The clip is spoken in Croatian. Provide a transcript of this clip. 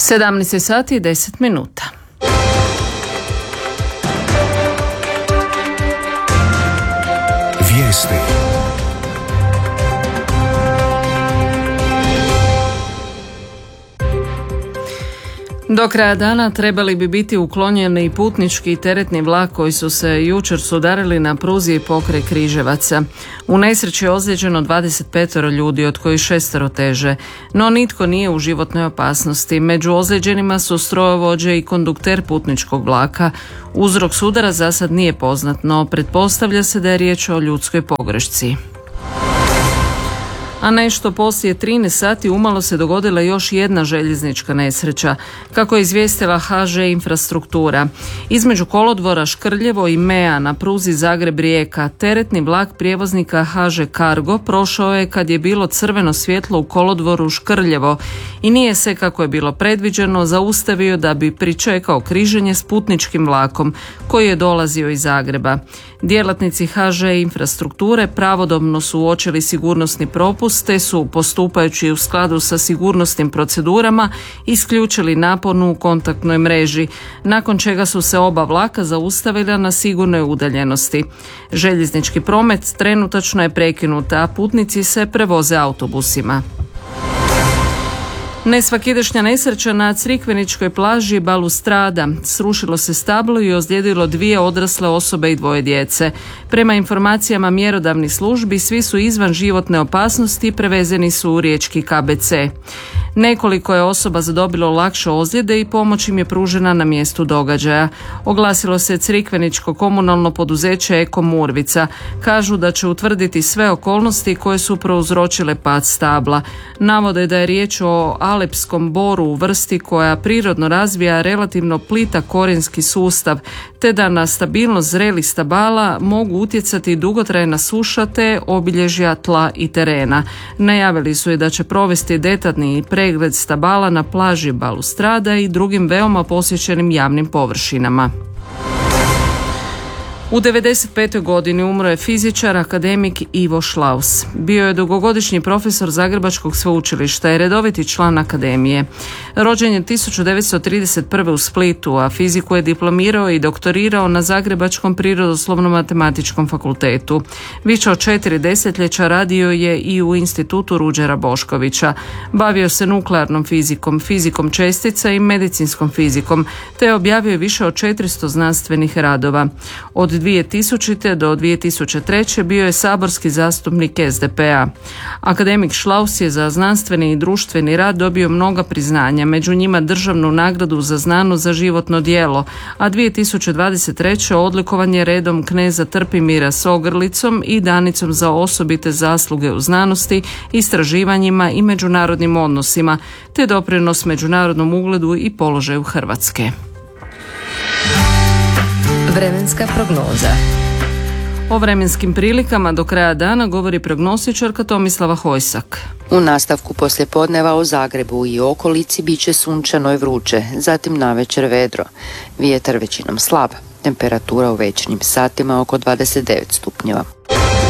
17 sati i 10 minuta. Vijesti. Do kraja dana trebali bi biti uklonjeni putnički i teretni vlak koji su se jučer sudarili na pruzi pokraj Križevaca. U nesreći je ozlijeđeno 25 ljudi, od kojih 6 teže, no nitko nije u životnoj opasnosti. Među ozlijeđenima su strojovođe i kondukter putničkog vlaka. Uzrok sudara za sad nije poznat, no pretpostavlja se da je riječ o ljudskoj pogrešci. A nešto poslije 13 sati umalo se dogodila još jedna željeznička nesreća, kako je izvijestila HŽ Infrastruktura. Između kolodvora Škrljevo i Mea na pruzi Zagreb-Rijeka teretni vlak prijevoznika HŽ Cargo prošao je kad je bilo crveno svjetlo u kolodvoru Škrljevo i nije se, kako je bilo predviđeno, zaustavio da bi pričekao križanje s putničkim vlakom koji je dolazio iz Zagreba. Djelatnici HŽ Infrastrukture pravodobno su uočili sigurnosni propust te su, postupajući u skladu sa sigurnosnim procedurama, isključili naponu u kontaktnoj mreži, nakon čega su se oba vlaka zaustavila na sigurnoj udaljenosti. Željeznički promet trenutačno je prekinut, a putnici se prevoze autobusima. Nesvakidašnja nesreća na Crikveničkoj plaži Balustrada. Srušilo se stablo i ozlijedilo 2 odrasle osobe i 2 djece. Prema informacijama mjerodavnih službi, svi su izvan životne opasnosti i prevezeni su u riječki KBC. Nekoliko je osoba zadobilo lakše ozljede i pomoć im je pružena na mjestu događaja. Oglasilo se Crikveničko komunalno poduzeće Eko Murvica. Kažu da će utvrditi sve okolnosti koje su prouzročile pad stabla. Navode da je riječ o alepskom boru u vrsti koja prirodno razvija relativno plitak korijenski sustav, te da na stabilnost zrelih stabala mogu utjecati dugotrajna suša te obilježja tla i terena. Najavili su i da će provesti detaljni pregled stabala na plaži Balustrada i drugim veoma posjećenim javnim površinama. U 95. godini umro je fizičar, akademik Ivo Šlaus. Bio je dugogodišnji profesor Zagrebačkog sveučilišta i redoviti član akademije. Rođen je 1931. u Splitu, a fiziku je diplomirao i doktorirao na Zagrebačkom prirodoslovno-matematičkom fakultetu. Više od 4 desetljeća radio je i u institutu Ruđera Boškovića. Bavio se nuklearnom fizikom, fizikom čestica i medicinskom fizikom, te je objavio više od 400 znanstvenih radova. Od 2000. do 2003. bio je saborski zastupnik SDP-a. Akademik Šlaus je za znanstveni i društveni rad dobio mnoga priznanja, među njima državnu nagradu za znanost za životno djelo, a 2023. odlikovan je redom kneza Trpimira s ogrlicom i danicom za osobite zasluge u znanosti, istraživanjima i međunarodnim odnosima, te doprinos međunarodnom ugledu i položaju Hrvatske. Vremenska prognoza. O vremenskim prilikama do kraja dana govori prognostičarka Tomislava Hojsak. U nastavku poslijepodneva u Zagrebu i okolici bit će sunčano i vruće, zatim navečer vedro. Vjetar većinom slab, temperatura u večernjim satima oko 29 stupnjeva.